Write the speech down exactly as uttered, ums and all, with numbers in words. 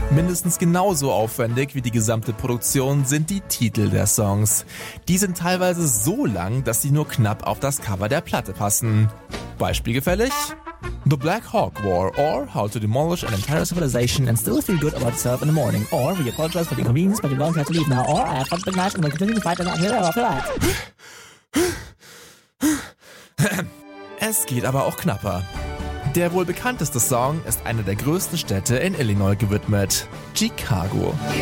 Mindestens genauso aufwendig wie die gesamte Produktion sind die Titel der Songs. Die sind teilweise so lang, dass sie nur knapp auf das Cover der Platte passen. Beispielgefällig? The Black Hawk War or How to Demolish an Entire Civilization and Still Feel Good About Yourself in the Morning or We Apologize for the Inconvenience but We Won't Have to Leave Now or I Have Fun Big Night and We Continue to Fight and Es geht aber auch knapper. Der wohl bekannteste Song ist einer der größten Städte in Illinois gewidmet: Chicago.